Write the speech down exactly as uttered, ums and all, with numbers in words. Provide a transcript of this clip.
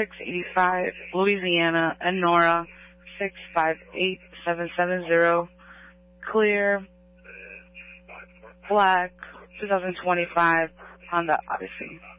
six eighty-five, Louisiana, Enora, six five eight seven seven zero. Clear, black, twenty twenty-five Honda Odyssey.